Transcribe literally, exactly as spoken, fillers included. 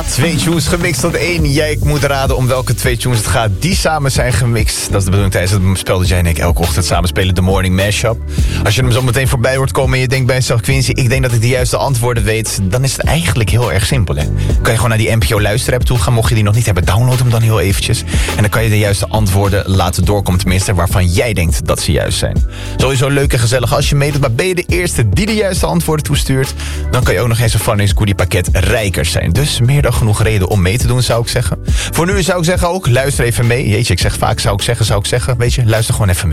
Twee tunes gemixt tot één. Jij moet raden om welke twee tunes het gaat die samen zijn gemixt. Dat is de bedoeling tijdens het spel dat jij en ik elke ochtend samen spelen, de Morning Mashup. Als je hem zo meteen voorbij hoort komen en je denkt bij jezelf, Quincy, ik denk dat ik de juiste antwoorden weet, dan is het eigenlijk heel erg simpel, hè. Kan je gewoon naar die N P O luisterapp toe gaan. Mocht je die nog niet hebben, download hem dan heel eventjes. En dan kan je de juiste antwoorden laten doorkomen, tenminste waarvan jij denkt dat ze juist zijn. Sowieso leuk en gezellig als je meedoet, maar ben je de eerste die de juiste antwoorden toestuurt, dan kan je ook nog eens een Funnies Goodie pakket rijker zijn. Dus meer dan genoeg reden om mee te doen, zou ik zeggen. Voor nu zou ik zeggen ook, luister even mee. Jeetje, ik zeg vaak zou ik zeggen, zou ik zeggen. Weet je, luister gewoon even mee.